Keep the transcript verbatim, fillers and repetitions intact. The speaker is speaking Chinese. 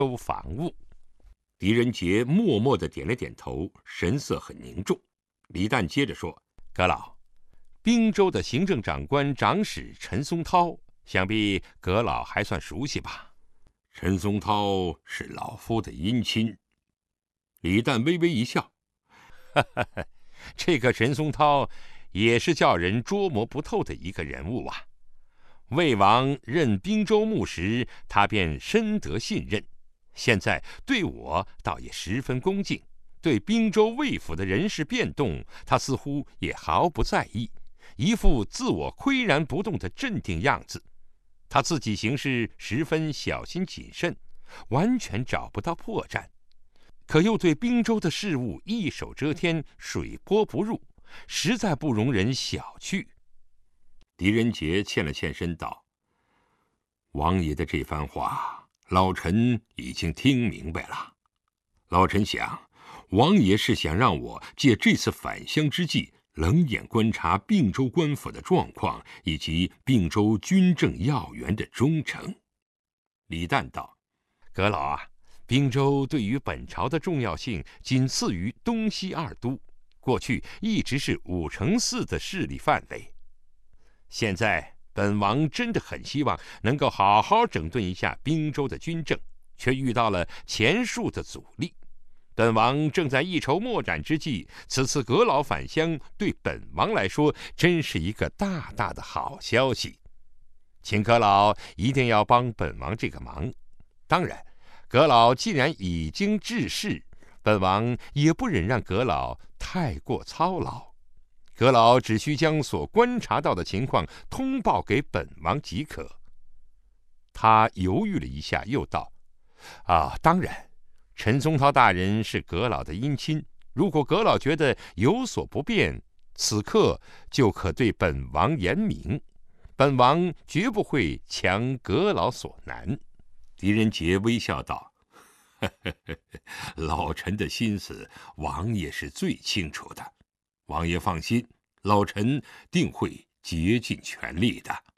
州防务。狄仁杰默默地点了点头，神色很凝重。李旦接着说：“阁老，滨州的行政长官长史陈松涛，想必阁老还算熟悉吧？”陈松涛是老夫的姻亲。李旦微微一笑：“哈哈哈，这个陈松涛也是叫人捉摸不透的一个人物啊。魏王任滨州牧时，他便深得信任。现在对我倒也十分恭敬，对滨州魏府的人事变动，他似乎也毫不在意，一副自我岿然不动的镇定样子。他自己行事十分小心谨慎，完全找不到破绽，可又对滨州的事务一手遮天，水波不入，实在不容人小觑。”狄仁杰欠了欠身道：“王爷的这番话，老臣已经听明白了。老臣想，王爷是想让我借这次返乡之际，冷眼观察并州官府的状况，以及并州军政要员的忠诚。”李旦道：“阁老啊，并州对于本朝的重要性仅次于东西二都，过去一直是五城四的势力范围。现在本王真的很希望能够好好整顿一下滨州的军政，却遇到了前述的阻力。本王正在一筹莫展之际，此次阁老返乡，对本王来说真是一个大大的好消息，请阁老一定要帮本王这个忙。当然，阁老既然已经致仕，本王也不忍让阁老太过操劳。阁老只需将所观察到的情况通报给本王即可。”他犹豫了一下，又道：“啊，当然，陈松涛大人是阁老的姻亲，如果阁老觉得有所不便，此刻就可对本王言明，本王绝不会强阁老所难。”狄仁杰微笑道：“呵呵呵，老臣的心思，王爷是最清楚的。王爷放心，老臣定会竭尽全力的。”